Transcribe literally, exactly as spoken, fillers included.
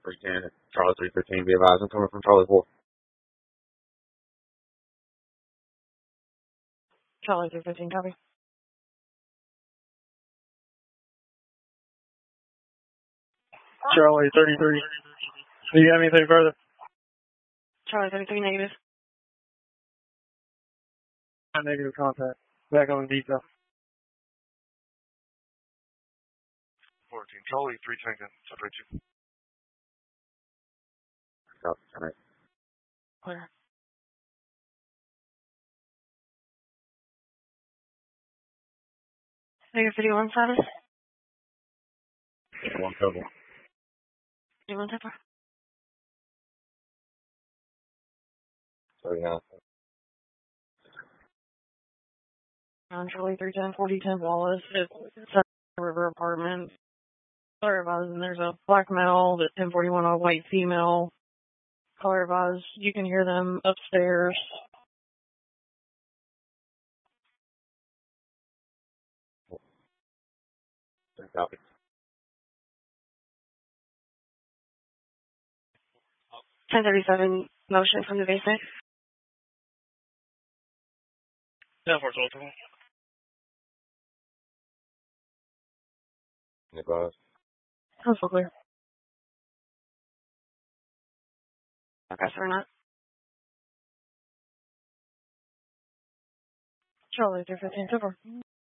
three ten, Charlie three fifteen, be advised, I'm coming from Charlie four. Charlie three fifteen, copy. Charlie thirty-three. Do you have anything further? Charlie thirty-three, negative. Negative contact. Back on detail. fourteen, Charlie three ten, separate you. Copy, ten eight. Clear. Negative fifty-one status. One total. fifty-one total. thirty-nine. On Charlie three ten, forty ten Wallace. It's a River apartment. Color advised, and there's a black male, the ten forty-one, a white female. Color advised, you can hear them upstairs. Copy. ten thirty-seven, motion from the basement. ten four twelve. Advised. Also clear. Okay, so we're not. Charlie three fifteen, super.